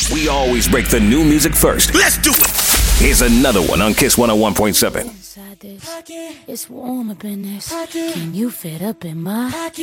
We always break the new music first. Let's do it. Here's another one on Kiss 101.7. Inside this, it's warm up in this. Can you fit up in my